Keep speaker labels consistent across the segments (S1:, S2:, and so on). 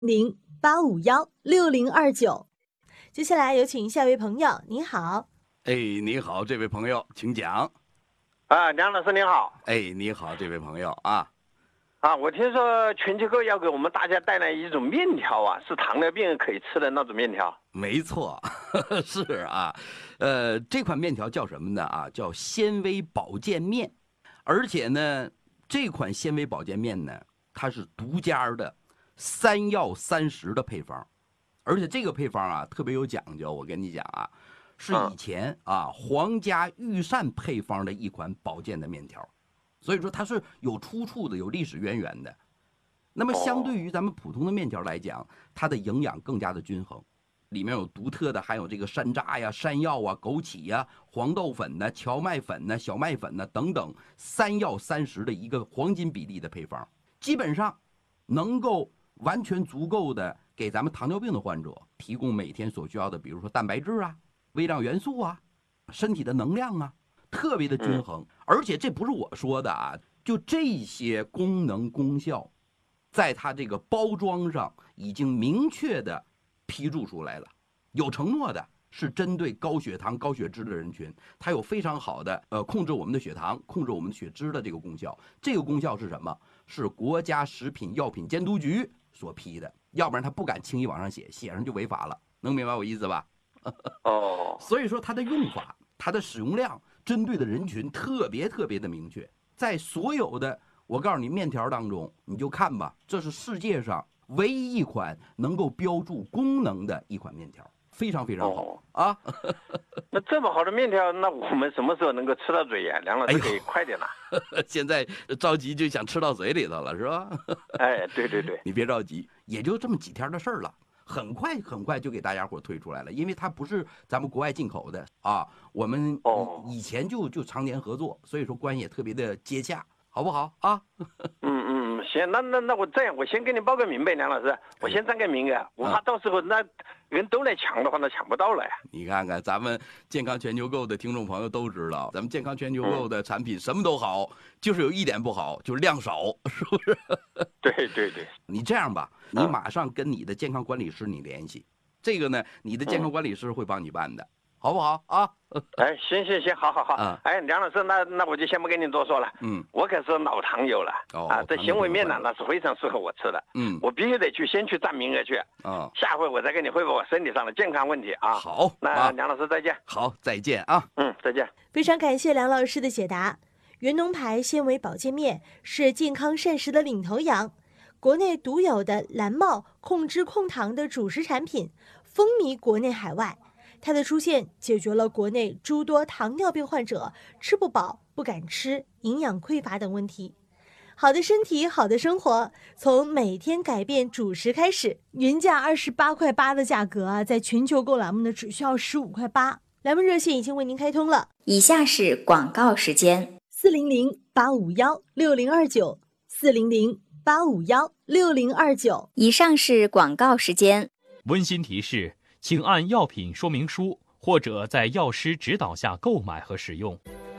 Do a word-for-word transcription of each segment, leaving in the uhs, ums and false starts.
S1: 零八五幺六零二九。接下来有请下一位朋友，你好。
S2: 哎，你好，这位朋友，请讲。
S3: 啊，梁老师您好。
S2: 哎，你好，这位朋友啊。
S3: 啊，我听说全球购要给我们大家带来一种面条啊，是糖尿病可以吃的那种面条。
S2: 没错，呵呵是啊，呃，这款面条叫什么呢？啊，叫纤维保健面，而且呢，这款纤维保健面呢，它是独家的三药三食的配方，而且这个配方啊特别有讲究。我跟你讲啊，是以前啊皇家御膳配方的一款保健的面条。所以说它是有出处的，有历史渊源的。那么相对于咱们普通的面条来讲，它的营养更加的均衡，里面有独特的含有这个山楂呀、山药啊、枸杞呀、黄豆粉呢、荞麦粉呢、小麦粉呢等等三药三食的一个黄金比例的配方，基本上能够完全足够的给咱们糖尿病的患者提供每天所需要的，比如说蛋白质啊、微量元素啊、身体的能量啊。特别的均衡，而且这不是我说的啊，就这些功能功效，在它这个包装上已经明确的批注出来了，有承诺的是针对高血糖、高血脂的人群，它有非常好的呃控制我们的血糖、控制我们的血脂的这个功效。这个功效是什么？是国家食品药品监督局所批的，要不然他不敢轻易往上写，写上就违法了。能明白我意思吧？
S3: 哦，
S2: 所以说它的用法、它的使用量。针对的人群特别特别的明确，在所有的我告诉你面条当中，你就看吧，这是世界上唯一一款能够标注功能的一款面条，非常非常好、哦、啊。
S3: 那这么好的面条，那我们什么时候能够吃到嘴呀？梁老师可以快点了。
S2: 哎、现在着急就想吃到嘴里头了，是吧？
S3: 哎，对对对，
S2: 你别着急，也就这么几天的事儿了。很快很快就给大家伙推出来了，因为它不是咱们国外进口的啊，我们以前就就常年合作，所以说关系也特别的接洽，好不好啊？
S3: 嗯嗯，行，那那那我这样，我先给你报个名呗，梁老师，我先占个名额，我怕到时候那人都来抢的话，那抢不到了呀。
S2: 你看看咱们健康全球购的听众朋友都知道，咱们健康全球购的产品什么都好，嗯、就是有一点不好，就是量少，是不是？
S3: 对对对，
S2: 你这样吧，你马上跟你的健康管理师你联系，嗯、这个呢，你的健康管理师会帮你办的，嗯、好不好啊？
S3: 哎，行行行，好好好。嗯、哎，梁老师，那那我就先不跟你多说了。嗯，我可是老糖友了。哦，啊，这纤维面呢，那是非常适合我吃的。嗯，我必须得去先去占名额去。啊、哦，下回我再跟你汇报我身体上的健康问题啊。
S2: 好，
S3: 那梁老师再见。
S2: 好，再见啊。
S3: 嗯，再见。
S1: 非常感谢梁老师的解答。原农牌纤维保健面是健康膳食的领头羊，国内独有的蓝帽控脂控糖的主食产品，风靡国内海外。它的出现解决了国内诸多糖尿病患者吃不饱、不敢吃、营养匮乏等问题。好的身体，好的生活，从每天改变主食开始。原价二十八块八的价格啊，在全球购栏目呢只需要十五块八。栏目热线已经为您开通了。
S4: 以下是广告时间：
S1: 四零零八五幺六零二九，四零零八五幺六零二九。
S4: 以上是广告时间。
S5: 温馨提示，请按药品说明书或者在药师指导下购买和使用。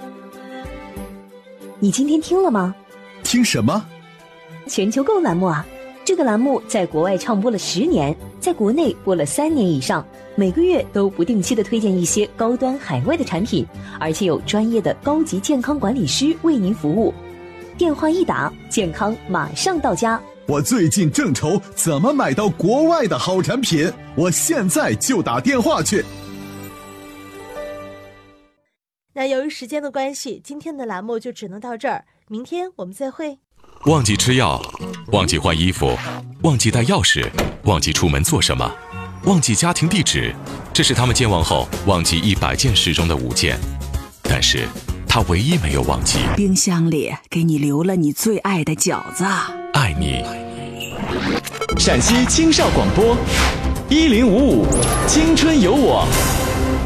S6: 你今天听了吗？
S7: 听什么？
S6: 全球购栏目啊，这个栏目在国外唱播了十年，在国内播了三年以上，每个月都不定期的推荐一些高端海外的产品，而且有专业的高级健康管理师为您服务。电话一打，健康马上到家。
S7: 我最近正愁怎么买到国外的好产品，我现在就打电话去。
S1: 那由于时间的关系，今天的栏目就只能到这儿，明天我们再会。
S8: 忘记吃药，忘记换衣服，忘记带钥匙，忘记出门做什么，忘记家庭地址，这是他们健忘后忘记一百件事中的五件，但是他唯一没有忘记，
S9: 冰箱里给你留了你最爱的饺子。
S8: 爱你。
S10: 陕西青少广播一零五五青春有我。